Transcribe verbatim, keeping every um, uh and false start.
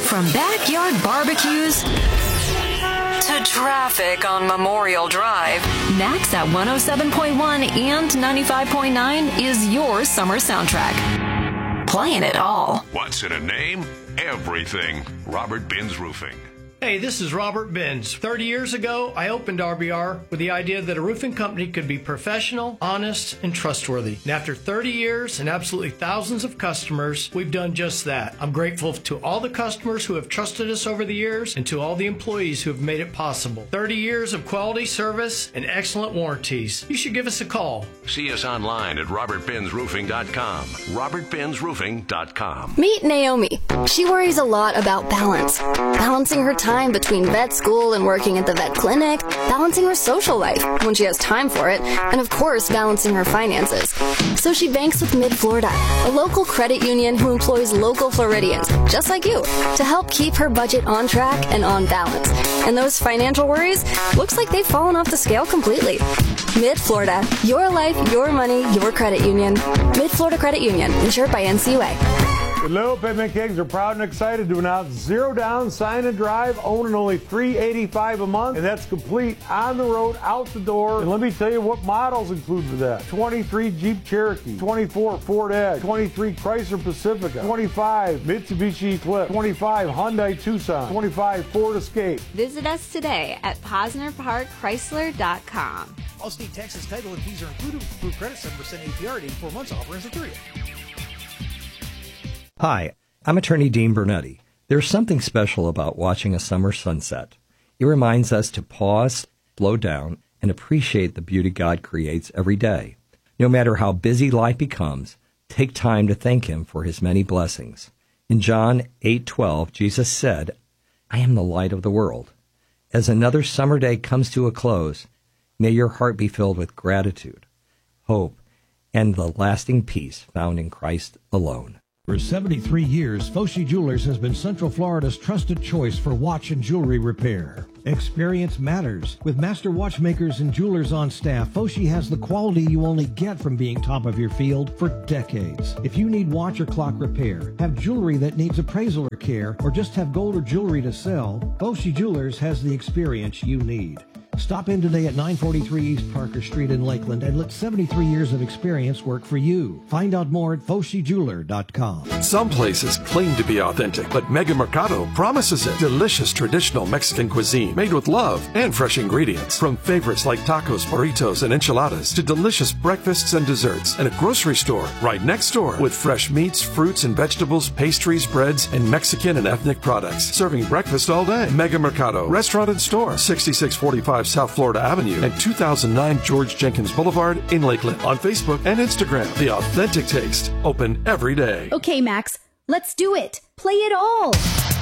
From backyard barbecues to traffic on Memorial Drive, Max at one oh seven point one and ninety-five point nine is your summer soundtrack. Playing it all. What's in a name? Everything. Robert Binns Roofing. Hey, this is Robert Binns. thirty years ago, I opened R B R with the idea that a roofing company could be professional, honest, and trustworthy. And after thirty years and absolutely thousands of customers, we've done just that. I'm grateful to all the customers who have trusted us over the years and to all the employees who have made it possible. thirty years of quality service and excellent warranties. You should give us a call. See us online at robert binns roofing dot com. robert binns roofing dot com. Meet Naomi. She worries a lot about balance. Balancing her time between vet school and working at the vet clinic, balancing her social life when she has time for it, and of course, balancing her finances. So she banks with Mid-Florida, a local credit union who employs local Floridians, just like you, to help keep her budget on track and on balance. And those financial worries, looks like they've fallen off the scale completely. Mid-Florida, your life, your money, your credit union. Mid-Florida Credit Union, insured by N C U A. The Little Pigment Kings are proud and excited to announce zero down, sign and drive, owning only three hundred eighty-five dollars a month, and that's complete on the road, out the door. And let me tell you what models include with that. twenty-three Jeep Cherokee, twenty-four Ford Edge, twenty-three Chrysler Pacifica, twenty-five Mitsubishi Eclipse, twenty-five Hyundai Tucson, twenty-five Ford Escape. Visit us today at Posner Park Chrysler dot com. All state taxes, title, and fees are included with approved credit, seven percent A P R at eighty-four months. Offer ends in period. Hi, I'm attorney Dean Bernetti. There's something special about watching a summer sunset. It reminds us to pause, slow down, and appreciate the beauty God creates every day. No matter how busy life becomes, take time to thank Him for His many blessings. In John eight twelve, Jesus said, I am the light of the world. As another summer day comes to a close, may your heart be filled with gratitude, hope, and the lasting peace found in Christ alone. For seventy-three years, Foshi Jewelers has been Central Florida's trusted choice for watch and jewelry repair. Experience matters. With master watchmakers and jewelers on staff, Foshi has the quality you only get from being top of your field for decades. If you need watch or clock repair, have jewelry that needs appraisal or care, or just have gold or jewelry to sell, Foshi Jewelers has the experience you need. Stop in today at nine forty-three East Parker Street in Lakeland and let seventy-three years of experience work for you. Find out more at foshi jeweler dot com. Some places claim to be authentic, but Mega Mercado promises it. Delicious traditional Mexican cuisine made with love and fresh ingredients. From favorites like tacos, burritos, and enchiladas to delicious breakfasts and desserts, and a grocery store right next door with fresh meats, fruits, and vegetables, pastries, breads, and Mexican and ethnic products. Serving breakfast all day. Mega Mercado, restaurant and store, sixty-six forty-five South Florida Avenue and two thousand nine George Jenkins Boulevard in Lakeland. On Facebook and Instagram, The Authentic Taste. Open every day. Okay, Max, let's do it. Play it all.